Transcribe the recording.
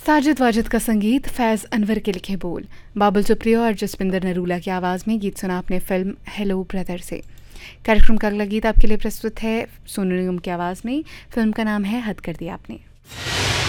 साजिद वाजिद का संगीत, फैज़ अनवर के लिखे बोल, बाबुल सुप्रियो और जसविंदर नरूला की आवाज़ में गीत सुना आपने फिल्म हेलो ब्रदर से। कार्यक्रम का अगला गीत आपके लिए प्रस्तुत है सोनू निगम की आवाज़ में। फिल्म का नाम है हद कर दिया आपने।